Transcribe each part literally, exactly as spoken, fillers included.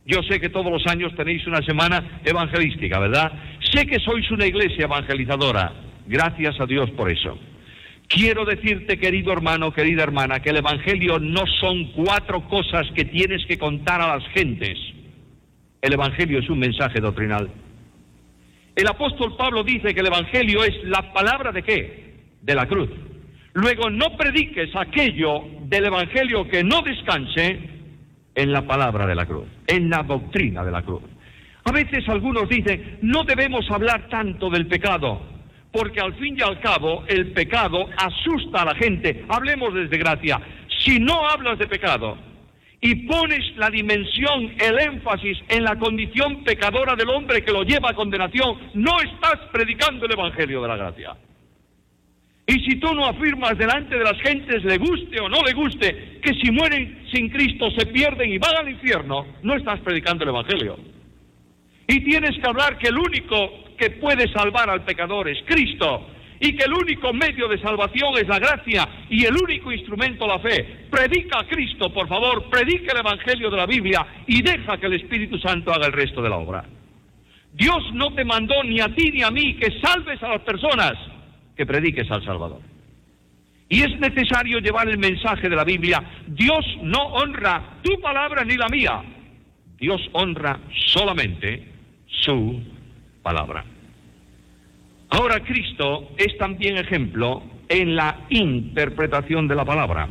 Yo sé que todos los años tenéis una semana evangelística, ¿verdad? Sé que sois una iglesia evangelizadora. Gracias a Dios por eso. Quiero decirte, querido hermano, querida hermana, que el evangelio no son cuatro cosas que tienes que contar a las gentes. El evangelio es un mensaje doctrinal. El apóstol Pablo dice que el evangelio es la palabra ¿de qué? De la cruz. Luego, no prediques aquello del evangelio que no descanse en la palabra de la cruz, en la doctrina de la cruz. A veces algunos dicen, no debemos hablar tanto del pecado, porque al fin y al cabo el pecado asusta a la gente. Hablemos desde gracia. Si no hablas de pecado y pones la dimensión, el énfasis en la condición pecadora del hombre que lo lleva a condenación, no estás predicando el evangelio de la gracia. Y si tú no afirmas delante de las gentes, le guste o no le guste, que si mueren sin Cristo se pierden y van al infierno, no estás predicando el evangelio. Y tienes que hablar que el único que puede salvar al pecador es Cristo, y que el único medio de salvación es la gracia, y el único instrumento la fe. Predica a Cristo, por favor, predica el evangelio de la Biblia, y deja que el Espíritu Santo haga el resto de la obra. Dios no te mandó ni a ti ni a mí que salves a las personas, que prediques al Salvador. Y es necesario llevar el mensaje de la Biblia. Dios no honra tu palabra ni la mía. Dios honra solamente su palabra. Ahora, Cristo es también ejemplo en la interpretación de la palabra.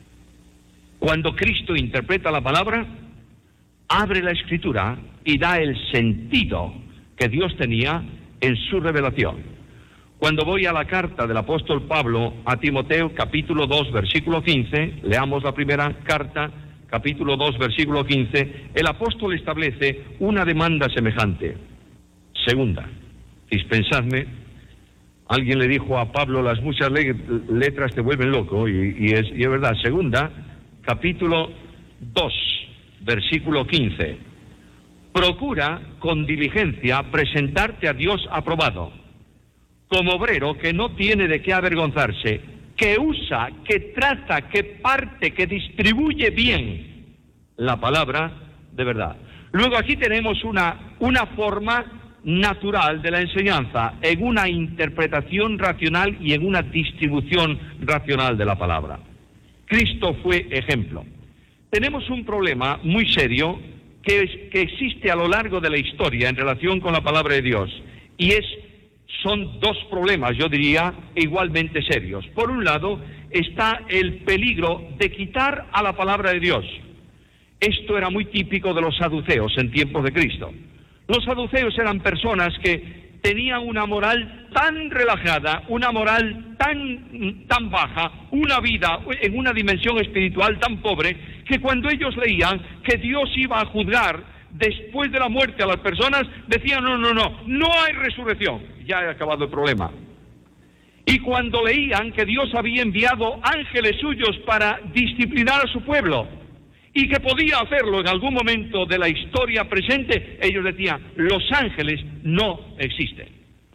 Cuando Cristo interpreta la palabra, abre la Escritura y da el sentido que Dios tenía en su revelación. Cuando voy a la carta del apóstol Pablo a Timoteo, capítulo dos, versículo quince, leamos la primera carta, capítulo dos, versículo quince, el apóstol establece una demanda semejante. Segunda, dispensadme, alguien le dijo a Pablo, las muchas le letras te vuelven loco, y, y, es, y es verdad. Segunda, capítulo dos, versículo quince, procura con diligencia presentarte a Dios aprobado, como obrero que no tiene de qué avergonzarse, que usa, que trata, que parte, que distribuye bien la palabra de verdad. Luego aquí tenemos una, una forma natural de la enseñanza, en una interpretación racional y en una distribución racional de la palabra. Cristo fue ejemplo. Tenemos un problema muy serio que, es, que existe a lo largo de la historia en relación con la palabra de Dios, y es Son dos problemas, yo diría, igualmente serios. Por un lado, está el peligro de quitar a la palabra de Dios. Esto era muy típico de los saduceos en tiempos de Cristo. Los saduceos eran personas que tenían una moral tan relajada, una moral tan, tan baja, una vida en una dimensión espiritual tan pobre, que cuando ellos leían que Dios iba a juzgar después de la muerte a las personas, decían, no, no, no, no hay resurrección. Ya he acabado el problema. Y cuando leían que Dios había enviado ángeles suyos para disciplinar a su pueblo, y que podía hacerlo en algún momento de la historia presente, ellos decían, los ángeles no existen.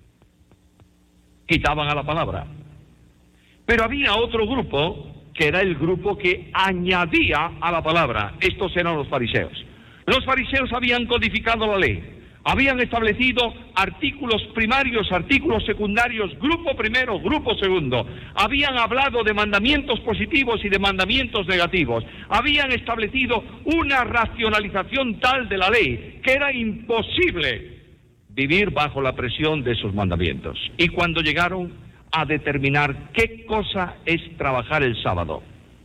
Quitaban a la palabra. Pero había otro grupo, que era el grupo que añadía a la palabra. Estos eran los fariseos. Los fariseos habían codificado la ley, habían establecido artículos primarios, artículos secundarios, grupo primero, grupo segundo, habían hablado de mandamientos positivos y de mandamientos negativos, habían establecido una racionalización tal de la ley que era imposible vivir bajo la presión de esos mandamientos. Y cuando llegaron a determinar qué cosa es trabajar el sábado,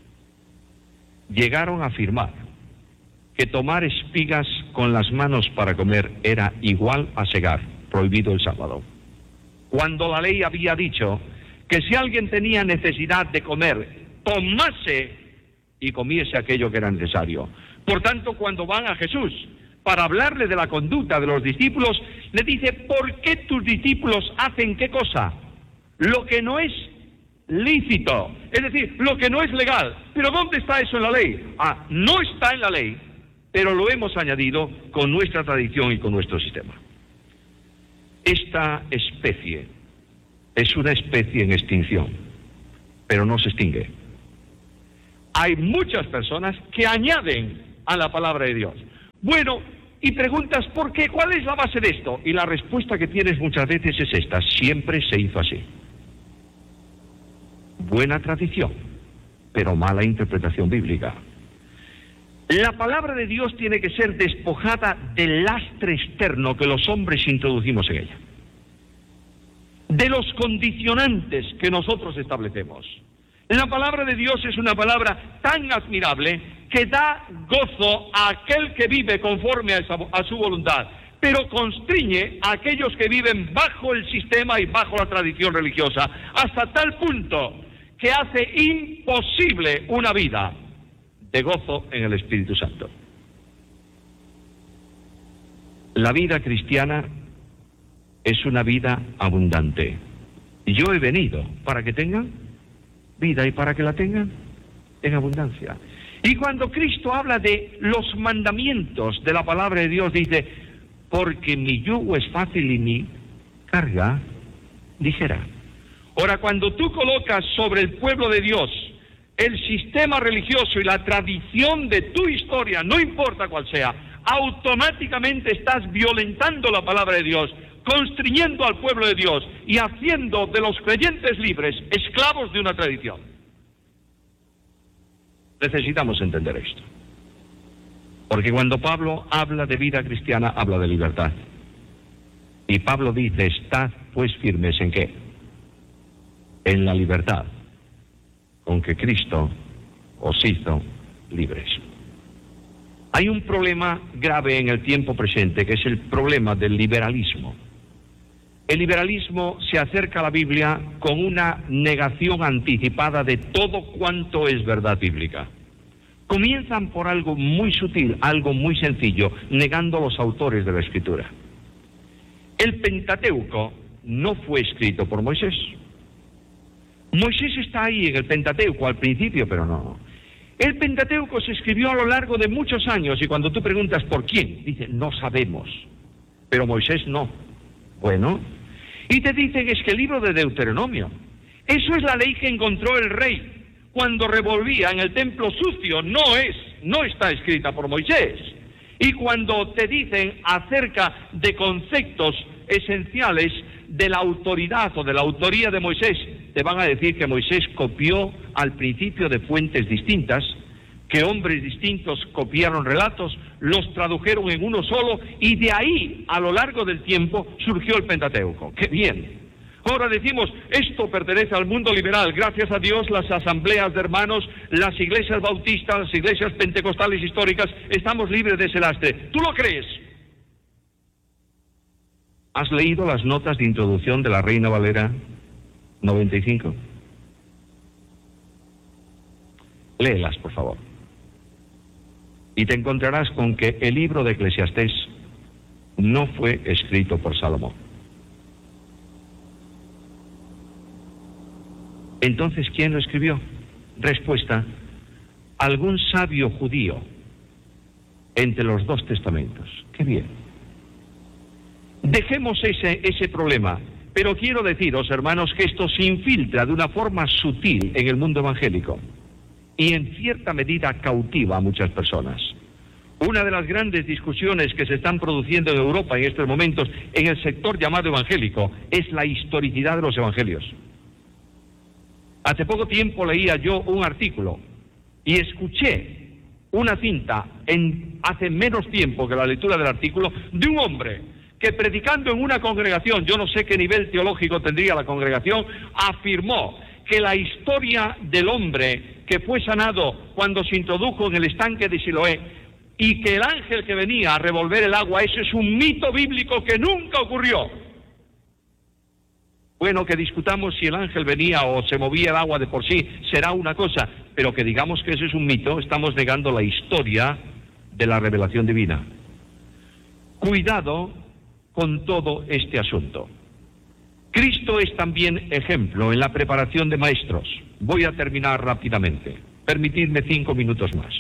llegaron a afirmar que tomar espigas con las manos para comer era igual a segar, prohibido el sábado. Cuando la ley había dicho que si alguien tenía necesidad de comer, tomase y comiese aquello que era necesario. Por tanto, cuando van a Jesús para hablarle de la conducta de los discípulos, le dice, ¿por qué tus discípulos hacen qué cosa? Lo que no es lícito, es decir, lo que no es legal. ¿Pero dónde está eso en la ley? Ah, no está en la ley, pero lo hemos añadido con nuestra tradición y con nuestro sistema. Esta especie es una especie en extinción, pero no se extingue. Hay muchas personas que añaden a la palabra de Dios. Bueno, Y preguntas, ¿por qué? ¿Cuál es la base de esto? Y la respuesta que tienes muchas veces es esta: siempre se hizo así. Buena tradición, pero mala interpretación bíblica. La palabra de Dios tiene que ser despojada del lastre externo que los hombres introducimos en ella, de los condicionantes que nosotros establecemos. La palabra de Dios es una palabra tan admirable que da gozo a aquel que vive conforme a, esa, a su voluntad, pero constriñe a aquellos que viven bajo el sistema y bajo la tradición religiosa, hasta tal punto que hace imposible una vida de gozo en el Espíritu Santo. La vida cristiana es una vida abundante. Yo he venido para que tengan vida y para que la tengan en abundancia. Y cuando Cristo habla de los mandamientos de la palabra de Dios, dice: porque mi yugo es fácil y mi carga ligera. Ahora, cuando tú colocas sobre el pueblo de Dios el sistema religioso y la tradición de tu historia, no importa cuál sea, automáticamente estás violentando la palabra de Dios, constriñendo al pueblo de Dios y haciendo de los creyentes libres esclavos de una tradición. Necesitamos entender esto, porque cuando Pablo habla de vida cristiana, habla de libertad. Y Pablo dice: estad pues firmes ¿en qué? En la libertad con que Cristo os hizo libres. Hay un problema grave en el tiempo presente, que es el problema del liberalismo. El liberalismo se acerca a la Biblia con una negación anticipada de todo cuanto es verdad bíblica. Comienzan por algo muy sutil, algo muy sencillo, negando los autores de la Escritura. El Pentateuco no fue escrito por Moisés. Moisés está ahí en el Pentateuco al principio, pero no. El Pentateuco se escribió a lo largo de muchos años, y cuando tú preguntas por quién, dicen: no sabemos. Pero Moisés no. Bueno, y te dicen: es que el libro de Deuteronomio, eso es la ley que encontró el rey cuando revolvía en el templo sucio, no es, no está escrita por Moisés. Y cuando te dicen acerca de conceptos esenciales de la autoridad o de la autoría de Moisés, te van a decir que Moisés copió al principio de fuentes distintas, que hombres distintos copiaron relatos, los tradujeron en uno solo, y de ahí, a lo largo del tiempo, surgió el Pentateuco. ¡Qué bien! Ahora decimos: esto pertenece al mundo liberal. Gracias a Dios, las asambleas de hermanos, las iglesias bautistas, las iglesias pentecostales históricas, estamos libres de ese lastre. ¿Tú lo crees? ¿Has leído las notas de introducción de la Reina Valera noventa y cinco? Léelas, por favor. Y te encontrarás con que el libro de Eclesiastés no fue escrito por Salomón. Entonces, ¿quién lo escribió? Respuesta: algún sabio judío entre los dos testamentos. ¡Qué bien! Dejemos ese, ese problema, pero quiero deciros, hermanos, que esto se infiltra de una forma sutil en el mundo evangélico y en cierta medida cautiva a muchas personas. Una de las grandes discusiones que se están produciendo en Europa en estos momentos en el sector llamado evangélico es la historicidad de los evangelios. Hace poco tiempo leía yo un artículo y escuché una cinta, en, hace menos tiempo que la lectura del artículo, de un hombre que, predicando en una congregación, yo no sé qué nivel teológico tendría la congregación, afirmó que la historia del hombre que fue sanado cuando se introdujo en el estanque de Siloé y que el ángel que venía a revolver el agua, eso es un mito bíblico que nunca ocurrió. Bueno, que discutamos si el ángel venía o se movía el agua de por sí, será una cosa, pero que digamos que eso es un mito, estamos negando la historia de la revelación divina. Cuidado con todo este asunto. Cristo es también ejemplo en la preparación de maestros. Voy a terminar rápidamente. Permitidme cinco minutos más.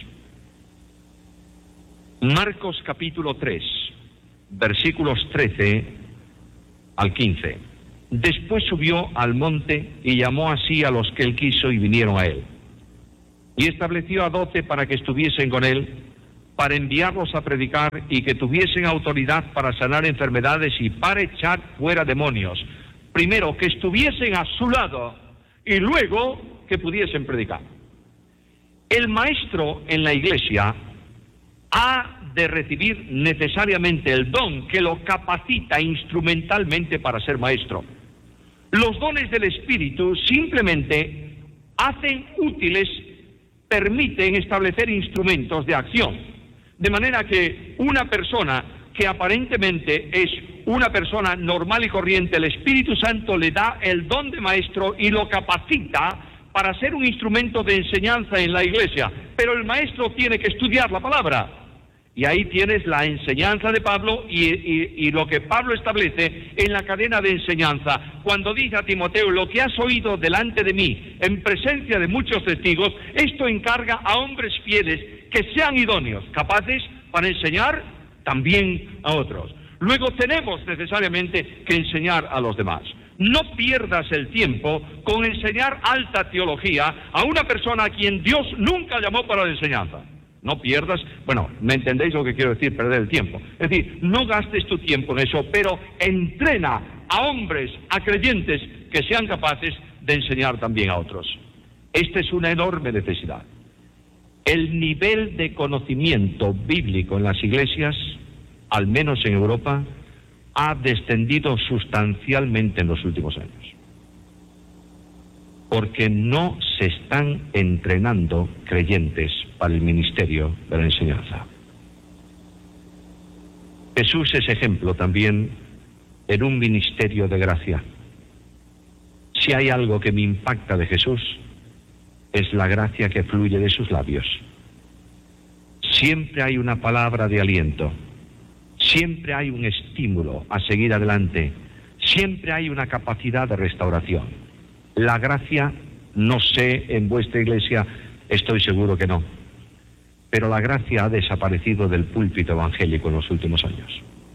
Marcos capítulo tres, versículos trece al quince. Después subió al monte y llamó así a los que él quiso y vinieron a él. Y estableció a doce para que estuviesen con él, para enviarlos a predicar y que tuviesen autoridad para sanar enfermedades y para echar fuera demonios. Primero, que estuviesen a su lado y luego que pudiesen predicar. El maestro en la iglesia ha de recibir necesariamente el don que lo capacita instrumentalmente para ser maestro. Los dones del Espíritu simplemente hacen útiles, permiten establecer instrumentos de acción. De manera que una persona que aparentemente es una persona normal y corriente, el Espíritu Santo le da el don de maestro y lo capacita para ser un instrumento de enseñanza en la iglesia. Pero el maestro tiene que estudiar la palabra. Y ahí tienes la enseñanza de Pablo y, y, y lo que Pablo establece en la cadena de enseñanza. Cuando dice a Timoteo, lo que has oído delante de mí, en presencia de muchos testigos, esto encarga a hombres fieles que sean idóneos, capaces para enseñar también a otros. Luego tenemos necesariamente que enseñar a los demás. No pierdas el tiempo con enseñar alta teología a una persona a quien Dios nunca llamó para la enseñanza. No pierdas, bueno, ¿me entendéis lo que quiero decir? Perder el tiempo. Es decir, no gastes tu tiempo en eso, pero entrena a hombres, a creyentes que sean capaces de enseñar también a otros. Esta es una enorme necesidad. El nivel de conocimiento bíblico en las iglesias, al menos en Europa, ha descendido sustancialmente en los últimos años. Porque no se están entrenando creyentes para el ministerio de la enseñanza. Jesús es ejemplo también en un ministerio de gracia. Si hay algo que me impacta de Jesús, es la gracia que fluye de sus labios. Siempre hay una palabra de aliento, siempre hay un estímulo a seguir adelante, siempre hay una capacidad de restauración. La gracia, no sé, en vuestra iglesia, estoy seguro que no, pero la gracia ha desaparecido del púlpito evangélico en los últimos años.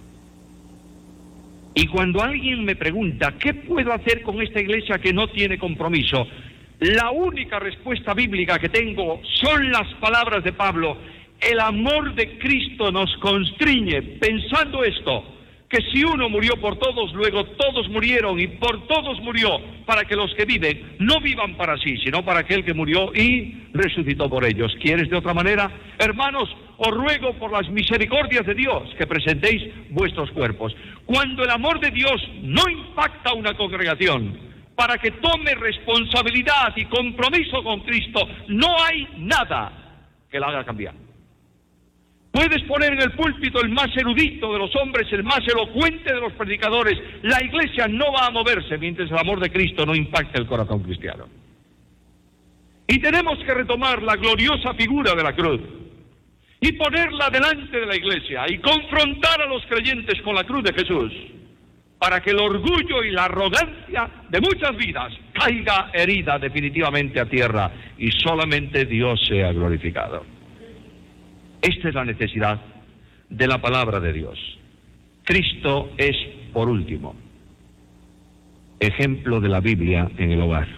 Y cuando alguien me pregunta, ¿qué puedo hacer con esta iglesia que no tiene compromiso? La única respuesta bíblica que tengo son las palabras de Pablo. El amor de Cristo nos constriñe, pensando esto, que si uno murió por todos, luego todos murieron, y por todos murió, para que los que viven no vivan para sí, sino para aquel que murió y resucitó por ellos. ¿Quieres de otra manera? Hermanos, os ruego por las misericordias de Dios que presentéis vuestros cuerpos. Cuando el amor de Dios no impacta a una congregación para que tome responsabilidad y compromiso con Cristo, no hay nada que la haga cambiar. Puedes poner en el púlpito el más erudito de los hombres, el más elocuente de los predicadores. La iglesia no va a moverse mientras el amor de Cristo no impacte el corazón cristiano. Y tenemos que retomar la gloriosa figura de la cruz y ponerla delante de la iglesia y confrontar a los creyentes con la cruz de Jesús, para que el orgullo y la arrogancia de muchas vidas caiga herida definitivamente a tierra y solamente Dios sea glorificado. Esta es la necesidad de la palabra de Dios. Cristo es, por último, ejemplo de la Biblia en el hogar.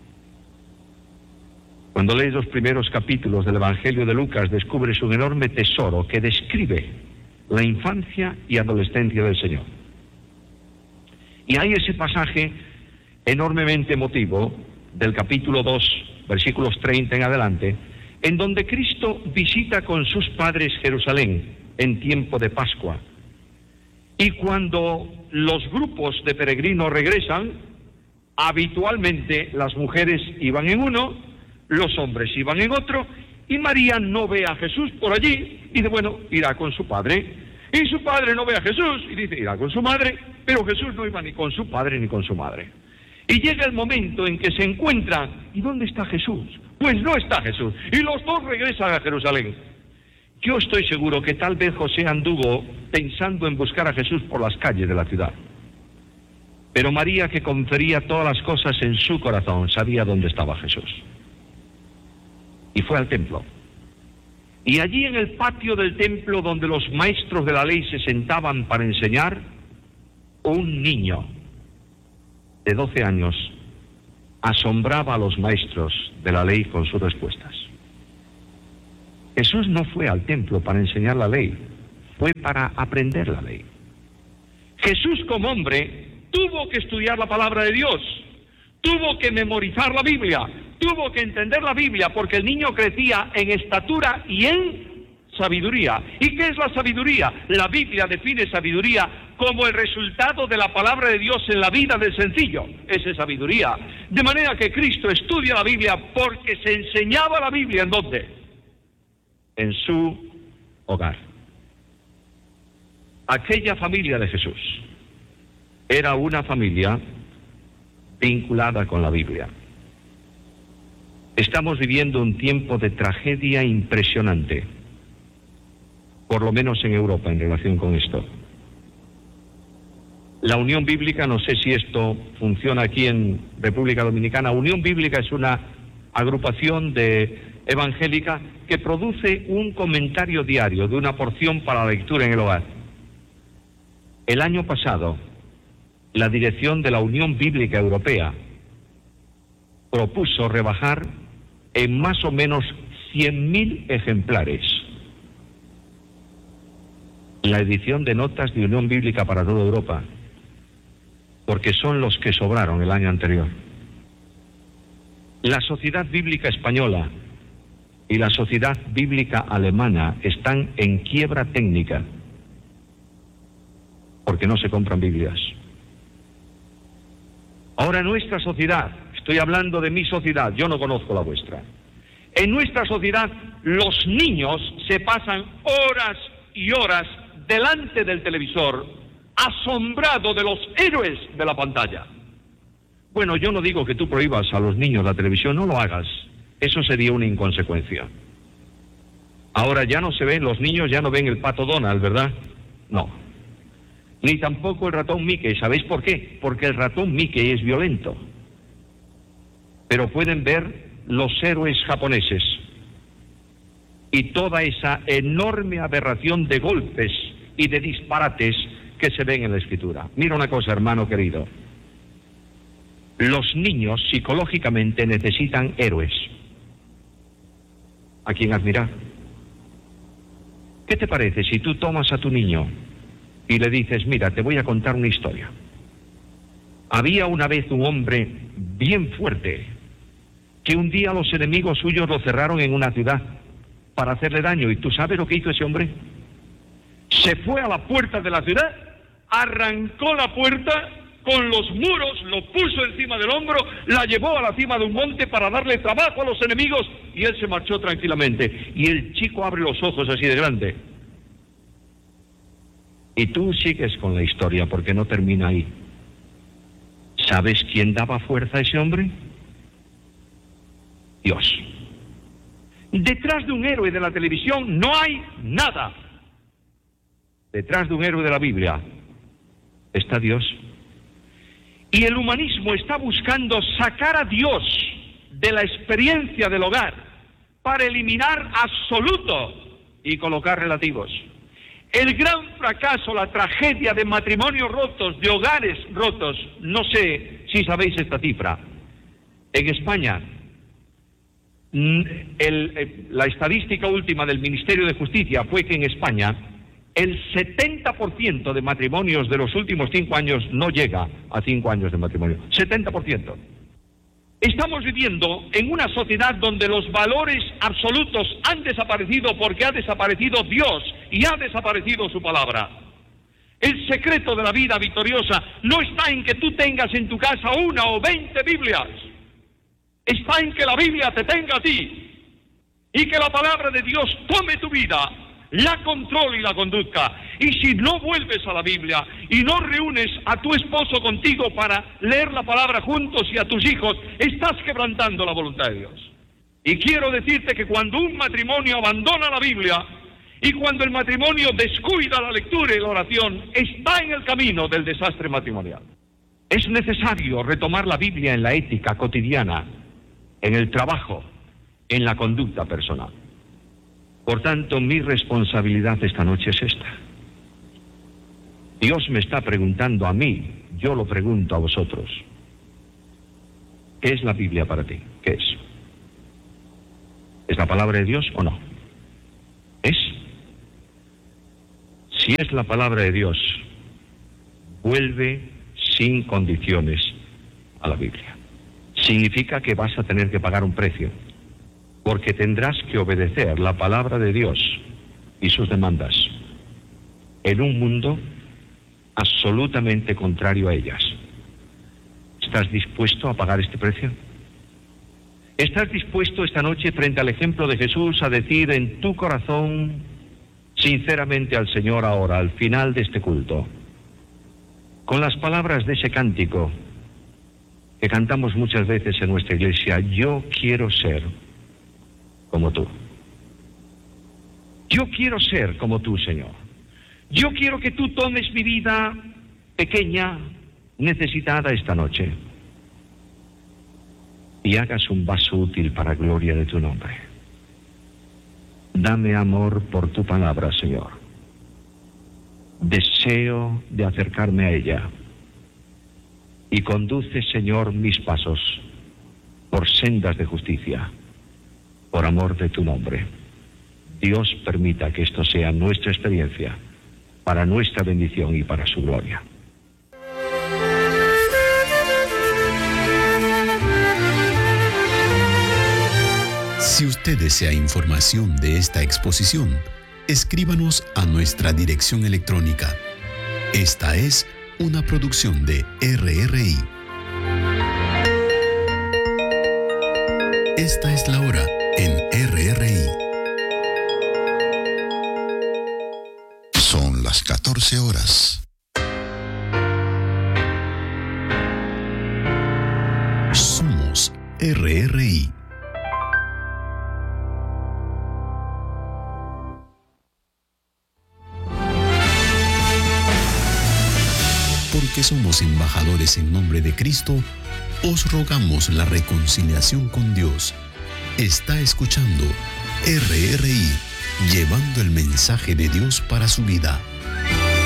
Cuando lees los primeros capítulos del Evangelio de Lucas, descubres un enorme tesoro que describe la infancia y adolescencia del Señor. Y hay ese pasaje enormemente emotivo del capítulo dos, versículos treinta en adelante, en donde Cristo visita con sus padres Jerusalén en tiempo de Pascua. Y cuando los grupos de peregrinos regresan, habitualmente las mujeres iban en uno, los hombres iban en otro, y María no ve a Jesús por allí, y dice, bueno, irá con su padre. Y su padre no ve a Jesús, y dice, irá con su madre, pero Jesús no iba ni con su padre ni con su madre. Y llega el momento en que se encuentran, ¿y dónde está Jesús? Pues no está Jesús, y los dos regresan a Jerusalén. Yo estoy seguro que tal vez José anduvo pensando en buscar a Jesús por las calles de la ciudad. Pero María, que confería todas las cosas en su corazón, sabía dónde estaba Jesús. Y fue al templo. Y allí en el patio del templo, donde los maestros de la ley se sentaban para enseñar, un niño de doce años asombraba a los maestros de la ley con sus respuestas. Jesús no fue al templo para enseñar la ley, fue para aprender la ley. Jesús como hombre tuvo que estudiar la palabra de Dios, tuvo que memorizar la Biblia, tuvo que entender la Biblia, porque el niño crecía en estatura y en sabiduría. ¿Y qué es la sabiduría? La Biblia define sabiduría como el resultado de la palabra de Dios en la vida del sencillo. Esa es sabiduría. De manera que Cristo estudia la Biblia porque se enseñaba la Biblia, ¿en dónde? En su hogar. Aquella familia de Jesús era una familia vinculada con la Biblia. Estamos viviendo un tiempo de tragedia impresionante, por lo menos en Europa, en relación con esto. La Unión Bíblica, no sé si esto funciona aquí en República Dominicana. Unión Bíblica es una agrupación de evangélica que produce un comentario diario de una porción para la lectura en el hogar. El año pasado, la dirección de la Unión Bíblica Europea propuso rebajar en más o menos cien mil ejemplares la edición de notas de Unión Bíblica para toda Europa, porque son los que sobraron el año anterior. La Sociedad Bíblica Española y la Sociedad Bíblica Alemana están en quiebra técnica porque no se compran Biblias. Ahora nuestra sociedad, estoy hablando de mi sociedad, yo no conozco la vuestra. En nuestra sociedad los niños se pasan horas y horas delante del televisor, asombrado de los héroes de la pantalla. Bueno, yo no digo que tú prohíbas a los niños la televisión, no lo hagas. Eso sería una inconsecuencia. Ahora ya no se ven, los niños ya no ven el Pato Donald, ¿verdad? No. Ni tampoco el ratón Mickey. ¿Sabéis por qué? Porque el ratón Mickey es violento. Pero pueden ver los héroes japoneses y toda esa enorme aberración de golpes y de disparates que se ven en la Escritura. Mira una cosa, hermano querido. Los niños psicológicamente necesitan héroes a quien admirar. ¿Qué te parece si tú tomas a tu niño y le dices, mira, te voy a contar una historia? Había una vez un hombre bien fuerte que un día los enemigos suyos lo cerraron en una ciudad para hacerle daño. ¿Y tú sabes lo que hizo ese hombre? Se fue a la puerta de la ciudad, arrancó la puerta con los muros, lo puso encima del hombro, la llevó a la cima de un monte para darle trabajo a los enemigos y él se marchó tranquilamente. Y el chico abre los ojos así de grande. Y tú sigues con la historia porque no termina ahí. ¿Sabes quién daba fuerza a ese hombre? Dios. Detrás de un héroe de la televisión no hay nada. Detrás de un héroe de la Biblia está Dios. Y el humanismo está buscando sacar a Dios de la experiencia del hogar para eliminar absoluto y colocar relativos. El gran fracaso, la tragedia de matrimonios rotos, de hogares rotos, no sé si sabéis esta cifra. En España, el, el, la estadística última del Ministerio de Justicia fue que en España el setenta por ciento de matrimonios de los últimos cinco años no llega a cinco años de matrimonio. setenta por ciento. Estamos viviendo en una sociedad donde los valores absolutos han desaparecido porque ha desaparecido Dios y ha desaparecido su palabra. El secreto de la vida victoriosa no está en que tú tengas en tu casa una o veinte Biblias. Está en que la Biblia te tenga a ti y que la palabra de Dios tome tu vida, la controle y la conduzca. Y si no vuelves a la Biblia y no reúnes a tu esposo contigo para leer la palabra juntos y a tus hijos, estás quebrantando la voluntad de Dios. Y quiero decirte que cuando un matrimonio abandona la Biblia y cuando el matrimonio descuida la lectura y la oración, está en el camino del desastre matrimonial. Es necesario retomar la Biblia en la ética cotidiana, en el trabajo, en la conducta personal. Por tanto, mi responsabilidad esta noche es esta. Dios me está preguntando a mí, yo lo pregunto a vosotros. ¿Qué es la Biblia para ti? ¿Qué es? ¿Es la palabra de Dios o no? Si es la palabra de Dios, vuelve sin condiciones a la Biblia. Significa que vas a tener que pagar un precio, porque tendrás que obedecer la palabra de Dios y sus demandas en un mundo absolutamente contrario a ellas. ¿Estás dispuesto a pagar este precio? ¿Estás dispuesto esta noche, frente al ejemplo de Jesús, a decir en tu corazón sinceramente al Señor ahora, al final de este culto, con las palabras de ese cántico que cantamos muchas veces en nuestra iglesia: yo quiero ser como tú? Yo quiero ser como tú, Señor. Yo quiero que tú tomes mi vida pequeña, necesitada esta noche, y hagas un vaso útil para gloria de tu nombre. Dame amor por tu palabra, Señor. Deseo de acercarme a ella. Y conduce, Señor, mis pasos por sendas de justicia, por amor de tu nombre. Dios permita que esto sea nuestra experiencia, para nuestra bendición y para su gloria. Si usted desea información de esta exposición, escríbanos a nuestra dirección electrónica. Esta es una producción de R R I. Esta es la hora en R R I. Son las catorce horas. Somos R R I. Porque somos embajadores en nombre de Cristo, os rogamos la reconciliación con Dios. Está escuchando R R I, llevando el mensaje de Dios para su vida.